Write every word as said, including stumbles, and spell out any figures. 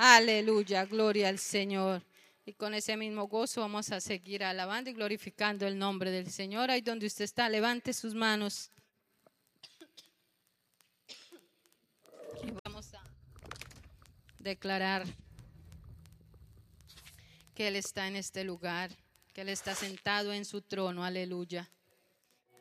Aleluya, gloria al Señor. Y con ese mismo gozo vamos a seguir alabando y glorificando el nombre del Señor. Ahí donde usted está, levante sus manos. Y vamos a declarar que Él está en este lugar, que Él está sentado en su trono. Aleluya.